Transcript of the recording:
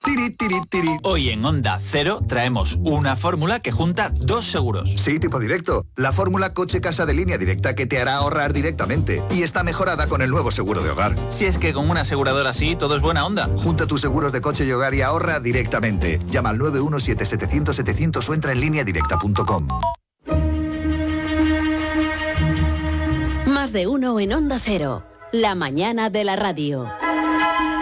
Tiri, tiri, tiri. Hoy en Onda Cero traemos una fórmula que junta dos seguros. Sí, tipo directo. La fórmula coche-casa de Línea Directa que te hará ahorrar directamente. Y está mejorada con el nuevo seguro de hogar. Si es que con una aseguradora así todo es buena onda. Junta tus seguros de coche y hogar y ahorra directamente. Llama al 917-700-700 o entra en lineadirecta.com. Más de uno en Onda Cero. La mañana de la radio.